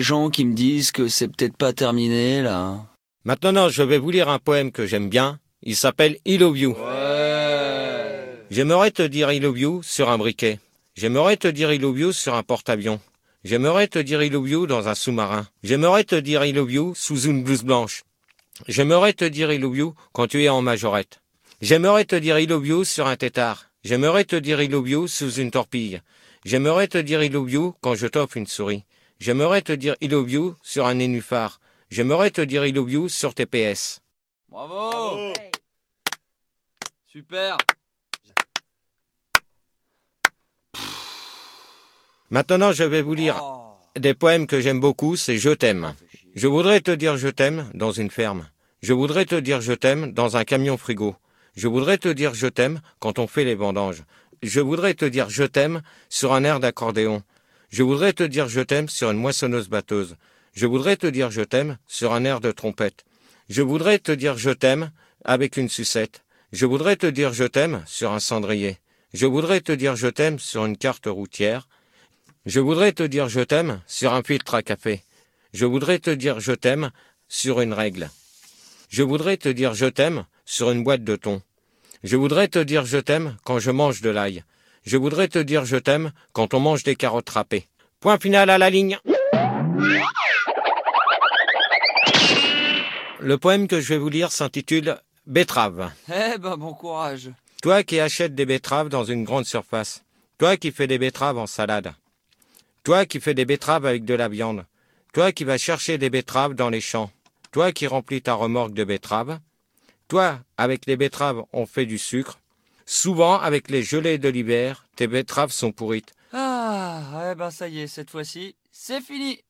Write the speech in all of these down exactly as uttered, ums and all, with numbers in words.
gens qui me disent que c'est peut-être pas terminé, là. Maintenant, je vais vous lire un poème que j'aime bien. Il s'appelle I Love You. Ouais. J'aimerais te dire I Love You sur un briquet. J'aimerais te dire I Love You sur un porte-avions. J'aimerais te dire I Love You dans un sous-marin. J'aimerais te dire I Love You sous une blouse blanche. J'aimerais te dire I Love You quand tu es en majorette. J'aimerais te dire I Love You sur un tétard. J'aimerais te dire I Love You sous une torpille. J'aimerais te dire I Love You quand je t'offre une souris. J'aimerais te dire I Love You sur un nénuphar. J'aimerais te dire I Love You sur tes P S. Bravo, Bravo. Super. Maintenant, je vais vous lire Oh. des poèmes que j'aime beaucoup, c'est Je t'aime. Je voudrais te dire je t'aime dans une ferme. Je voudrais te dire je t'aime dans un camion frigo. Je voudrais te dire je t'aime quand on fait les vendanges. Je voudrais te dire je t'aime sur un air d'accordéon. Je voudrais te dire je t'aime sur une moissonneuse-batteuse. Je voudrais te dire je t'aime sur un air de trompette. Je voudrais te dire je t'aime avec une sucette. Je voudrais te dire je t'aime sur un cendrier. Je voudrais te dire je t'aime sur une carte routière. Je voudrais te dire je t'aime sur un filtre à café. Je voudrais te dire je t'aime sur une règle. Je voudrais te dire je t'aime sur une boîte de thon. Je voudrais te dire je t'aime quand je mange de l'ail. Je voudrais te dire je t'aime quand on mange des carottes râpées. Point final à la ligne. Le poème que je vais vous lire s'intitule Betterave. Eh ben, bon courage. Toi qui achètes des betteraves dans une grande surface. Toi qui fais des betteraves en salade. Toi qui fais des betteraves avec de la viande. Toi qui vas chercher des betteraves dans les champs. Toi qui remplis ta remorque de betteraves. Toi, avec les betteraves, on fait du sucre. Souvent, avec les gelées de l'hiver, tes betteraves sont pourrites. Ah, eh ben ça y est, cette fois-ci, c'est fini.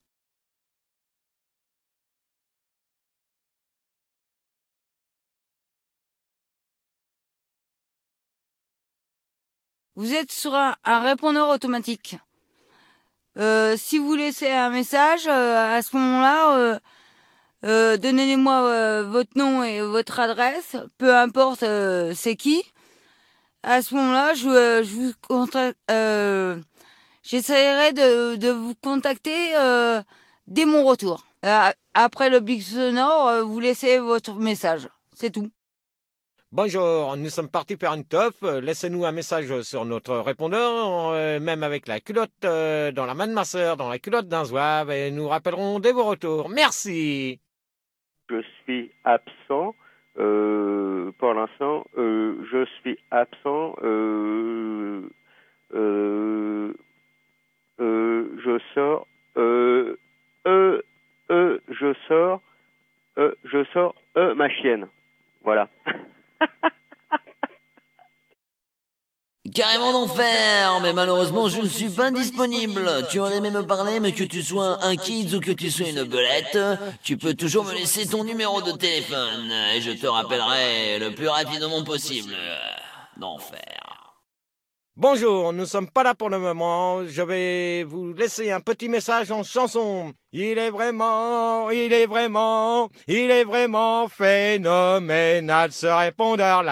Vous êtes sur un, un répondeur automatique. Euh, si vous laissez un message, euh, à ce moment-là, euh, euh, donnez-moi euh, votre nom et votre adresse, peu importe euh, c'est qui. À ce moment-là, je, euh, je vous contacte, euh, j'essaierai de, de vous contacter euh, dès mon retour. Euh, après le bip sonore, euh, vous laissez votre message. C'est tout. Bonjour, nous sommes partis faire une teuf. Laissez-nous un message sur notre répondeur, euh, même avec la culotte euh, dans la main de ma sœur, dans la culotte d'un zouave, et nous rappellerons dès vos retours. Merci. Je suis absent. Euh, pour l'instant, euh, je suis absent. Euh, euh, euh, je sors. Euh, euh, euh, je sors. Euh, je sors. Euh, ma chienne. Voilà. Carrément d'enfer, mais malheureusement je ne suis pas disponible. Tu aurais aimé me parler, mais que tu sois un kids ou que tu sois une belette, tu peux toujours me laisser ton numéro de téléphone et je te rappellerai le plus rapidement possible. D'enfer. Bonjour, nous sommes pas là pour le moment. Je vais vous laisser un petit message en chanson. Il est vraiment, il est vraiment, il est vraiment phénoménal ce répondeur-là.